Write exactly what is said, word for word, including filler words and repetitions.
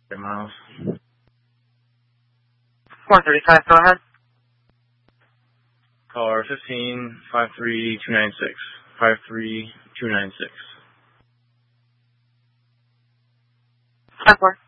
miles. four thirty-five, go ahead. Caller fifteen five three two nine six. five three two nine six. five four.